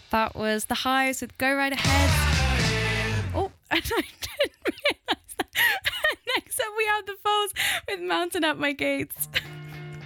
That was The Hives with Go Right Ahead. Oh, and I didn't realise that. Next up, we have The Falls with Mountain at My Gates.